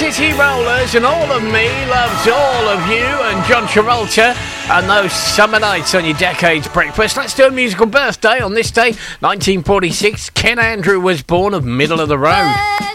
City Rollers and All of Me loves all of you, and John Travolta and those summer nights on your Decades Breakfast. Let's do a musical birthday on this day, 1946. Ken Andrew was born of Middle of the Road.